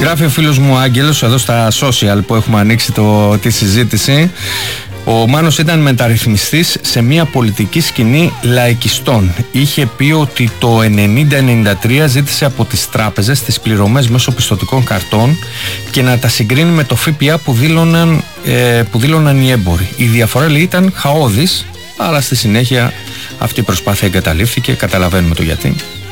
Γράφει ο φίλος μου Άγγελος εδώ στα social που έχουμε ανοίξει τη συζήτηση. Ο Μάνος ήταν μεταρρυθμιστής σε μια πολιτική σκηνή λαϊκιστών. Είχε πει ότι το 90-93 ζήτησε από τις τράπεζες τις πληρωμές μέσω πιστωτικών καρτών και να τα συγκρίνει με το ΦΠΑ που δήλωναν οι έμποροι. Η διαφορά, λέει, ήταν χαόδης, αλλά στη συνέχεια αυτή η προσπάθεια εγκαταλείφθηκε. Καταλαβαίνουμε το γιατί.